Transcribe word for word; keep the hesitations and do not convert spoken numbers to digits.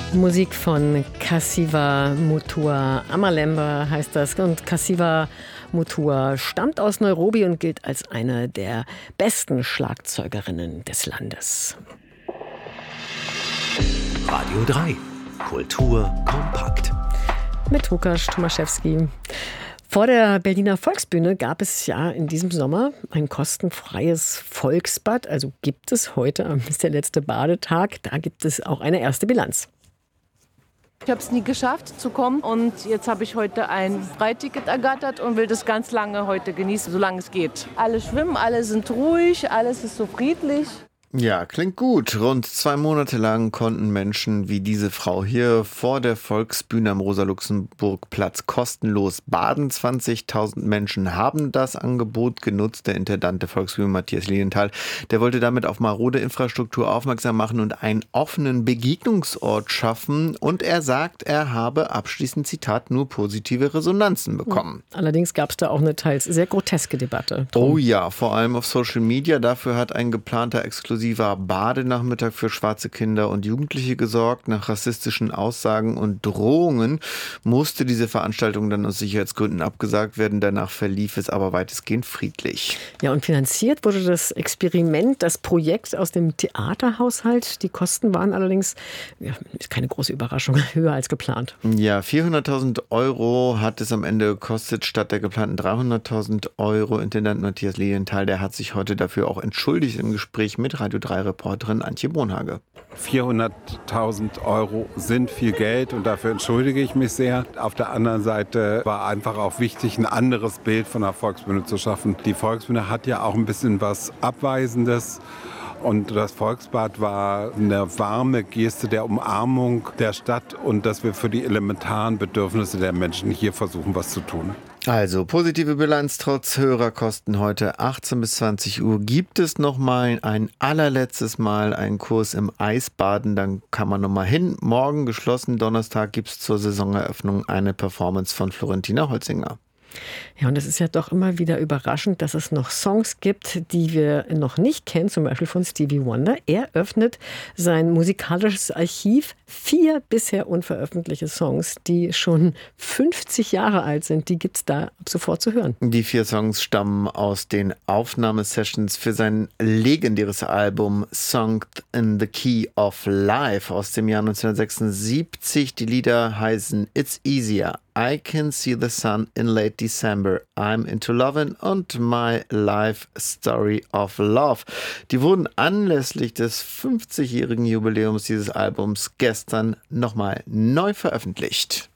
Musik von Kasiva Mutua. Amalemba heißt das. Und Kasiva Mutua stammt aus Nairobi und gilt als eine der besten Schlagzeugerinnen des Landes. Radio drei. Kultur kompakt. Mit Łukasz Tomaszewski. Vor der Berliner Volksbühne gab es ja in diesem Sommer ein kostenfreies Volksbad. Also gibt es heute, ist der letzte Badetag, da gibt es auch eine erste Bilanz. Ich habe es nie geschafft zu kommen und jetzt habe ich heute ein Freiticket ergattert und will das ganz lange heute genießen, solange es geht. Alle schwimmen, alle sind ruhig, alles ist so friedlich. Ja, klingt gut. Rund zwei Monate lang konnten Menschen wie diese Frau hier vor der Volksbühne am Rosa-Luxemburg-Platz kostenlos baden. zwanzigtausend Menschen haben das Angebot genutzt. Der Intendant der Volksbühne, Matthias Lilienthal, der wollte damit auf marode Infrastruktur aufmerksam machen und einen offenen Begegnungsort schaffen. Und er sagt, er habe abschließend, Zitat, nur positive Resonanzen bekommen. Allerdings gab es da auch eine teils sehr groteske Debatte drum. Oh ja, vor allem auf Social Media. Dafür hat ein geplanter exklusiver Badenachmittag für schwarze Kinder und Jugendliche gesorgt. Nach rassistischen Aussagen und Drohungen musste diese Veranstaltung dann aus Sicherheitsgründen abgesagt werden. Danach verlief es aber weitestgehend friedlich. Ja, und finanziert wurde das Experiment, das Projekt aus dem Theaterhaushalt. Die Kosten waren allerdings, ja, ist keine große Überraschung, höher als geplant. Ja, vierhunderttausend Euro hat es am Ende gekostet, statt der geplanten dreihunderttausend Euro. Intendant Matthias Lilienthal, der hat sich heute dafür auch entschuldigt im Gespräch mit Radio drei Reporterin Antje Bonhage. vierhunderttausend Euro sind viel Geld und dafür entschuldige ich mich sehr. Auf der anderen Seite war einfach auch wichtig, ein anderes Bild von der Volksbühne zu schaffen. Die Volksbühne hat ja auch ein bisschen was Abweisendes. Und das Volksbad war eine warme Geste der Umarmung der Stadt und dass wir für die elementaren Bedürfnisse der Menschen hier versuchen, was zu tun. Also positive Bilanz trotz höherer Kosten heute achtzehn bis zwanzig Uhr. Gibt es noch mal ein allerletztes Mal einen Kurs im Eisbaden, dann kann man noch mal hin. Morgen geschlossen, Donnerstag gibt es zur Saisoneröffnung eine Performance von Florentina Holzinger. Ja, und es ist ja doch immer wieder überraschend, dass es noch Songs gibt, die wir noch nicht kennen, zum Beispiel von Stevie Wonder. Er öffnet sein musikalisches Archiv, vier bisher unveröffentlichte Songs, die schon fünfzig Jahre alt sind, die gibt es da ab sofort zu hören. Die vier Songs stammen aus den Aufnahmesessions für sein legendäres Album Song in the Key of Life aus dem Jahr neunzehnhundertsechsundsiebzig. Die Lieder heißen It's Easier, I Can See the Sun in Late December, I'm Into Lovin' und My Life Story of Love. Die wurden anlässlich des fünfzigjährigen Jubiläums dieses Albums gestern nochmal neu veröffentlicht.